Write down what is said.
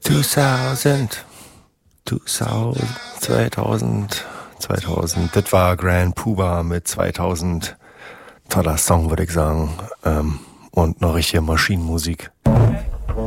2000, 2000, das war Grand Puba mit 2000. Toller Song, würde ich sagen. Und noch richtige Maschinenmusik.